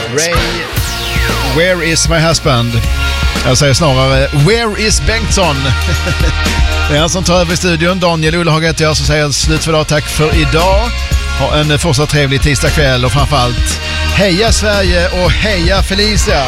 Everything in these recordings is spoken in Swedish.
Ray, Where is my husband? Jag säger snarare, Where is Bengtsson? Det är han som tar över i studion. Daniel Ullehag heter jag, som säger slut för idag. Tack för idag. Ha en fortsatt trevlig tisdagkväll och framförallt heja Sverige och heja Felicia!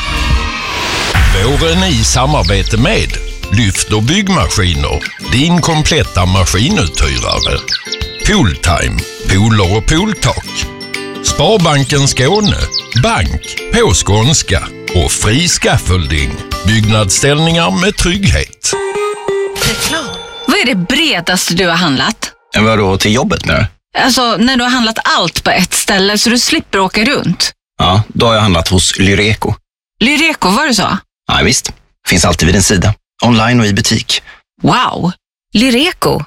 Våren i samarbete med Lyft och byggmaskiner, din kompletta maskinuthyrare. Pooltime, pooler och pooltak. Sparbanken Skåne, bank på skånska och fri scaffolding. Byggnadsställningar med trygghet. Reklam. Vad är det bredaste du har handlat? Vadå, till jobbet nu? Alltså, när du har handlat allt på ett ställe så du slipper åka runt. Ja, då har jag handlat hos Lyreco. Lyreco, var det så? Ja, visst. Finns alltid vid din sida. Online och i butik. Wow! Lyreco.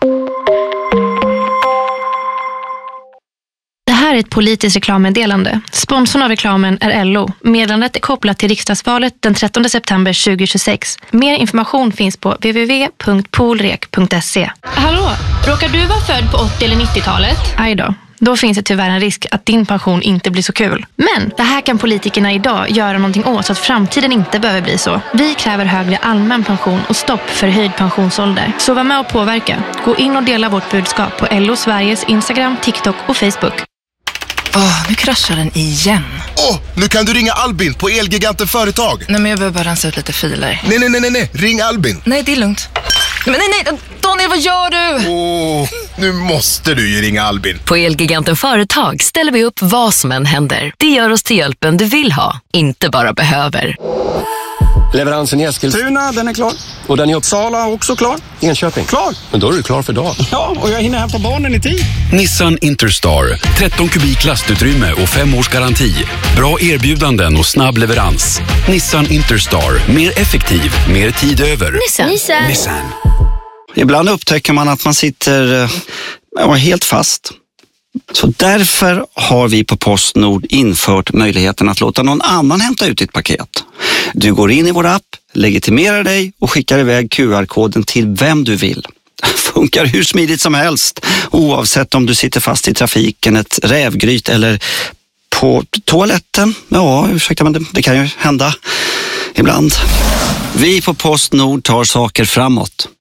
Det här är ett politiskt reklammeddelande. Sponsorn av reklamen är LO. Meddelandet är kopplat till riksdagsvalet den 13 september 2026. Mer information finns på www.poolrek.se. Hallå, råkar du vara född på 80- eller 90-talet? Aj då finns det tyvärr en risk att din pension inte blir så kul. Men det här kan politikerna idag göra någonting åt så att framtiden inte behöver bli så. Vi kräver högre allmän pension och stopp för höjd pensionsålder. Så var med och påverka. Gå in och dela vårt budskap på LO Sveriges Instagram, TikTok och Facebook. Nu kraschar den igen. Nu kan du ringa Albin på Elgiganten Företag. Nej, men jag behöver bara rensa ut lite filer. Nej. Ring Albin. Nej, det är lugnt. Men nej. Daniel, vad gör du? Nu måste du ju ringa Albin. På Elgiganten Företag ställer vi upp vad som än händer. Det gör oss till hjälpen du vill ha, inte bara behöver. Leveransen i Eskilstuna, den är klar. Och den i Uppsala också klar. Enköping, klar. Men då är du klar för dagen. Ja, och jag hinner hämta barnen i tid. Nissan Interstar. 13 kubik lastutrymme och 5 års garanti. Bra erbjudanden och snabb leverans. Nissan Interstar. Mer effektiv, mer tid över. Nissan. Ibland upptäcker man att man sitter helt fast. Så därför har vi på PostNord infört möjligheten att låta någon annan hämta ut ditt paket. Du går in i vår app, legitimerar dig och skickar iväg QR-koden till vem du vill. Funkar hur smidigt som helst, oavsett om du sitter fast i trafiken, ett rävgryt eller på toaletten. Ja, ursäkta, men det kan ju hända ibland. Vi på PostNord tar saker framåt.